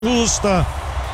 justa.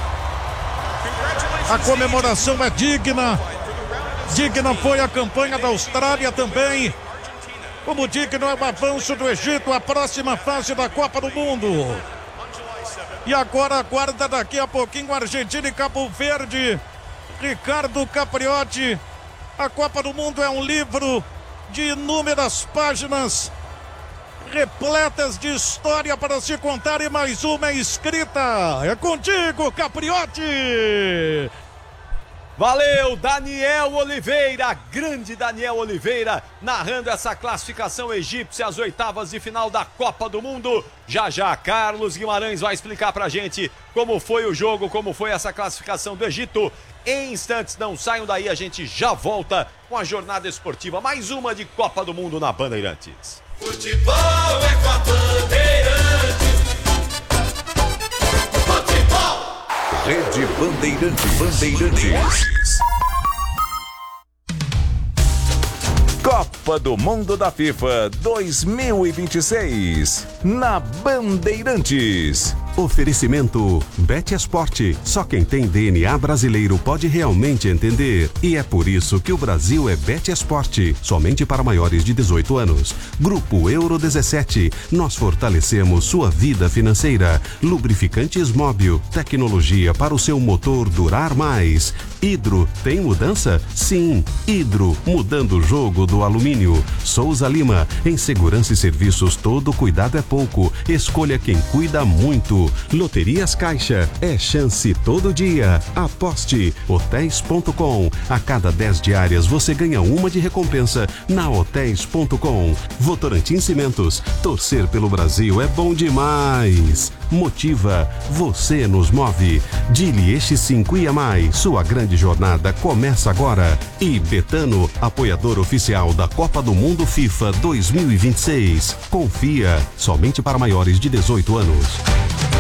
A comemoração é digna. Digna foi a campanha da Austrália também. Como digno é o avanço do Egito, a próxima fase da Copa do Mundo. E agora aguarda daqui a pouquinho Argentina e Cabo Verde. Ricardo Capriotti. A Copa do Mundo é um livro de inúmeras páginas, repletas de história para se contar, e mais uma escrita. É contigo, Capriotti. Valeu, Daniel Oliveira, grande Daniel Oliveira, narrando essa classificação egípcia às oitavas de final da Copa do Mundo. Já já, Carlos Guimarães vai explicar pra gente como foi o jogo, como foi essa classificação do Egito. Em instantes, não saiam daí, a gente já volta com a jornada esportiva, mais uma de Copa do Mundo na Bandeirantes. Futebol é com a Bandeirantes. Futebol. Rede Bandeirantes. Copa do Mundo da FIFA 2026 na Bandeirantes. Oferecimento Bet Esporte. Só quem tem DNA brasileiro pode realmente entender. E é por isso que o Brasil é Bet Esporte. Somente para maiores de 18 anos. Grupo Euro 17. Nós fortalecemos sua vida financeira. Lubrificantes Móbil. Tecnologia para o seu motor durar mais. Hidro. Tem mudança? Sim. Hidro. Mudando o jogo do alumínio. Souza Lima. Em segurança e serviços, todo cuidado é pouco. Escolha quem cuida muito. Loterias Caixa, é chance todo dia. Aposte. Hotéis.com. A cada 10 diárias você ganha uma de recompensa na Hotéis.com. Votorantim Cimentos. Torcer pelo Brasil é bom demais. Motiva. Você nos move. Dilieste 5 e a mais. Sua grande jornada começa agora. E Betano, apoiador oficial da Copa do Mundo FIFA 2026. Confia. Somente para maiores de 18 anos.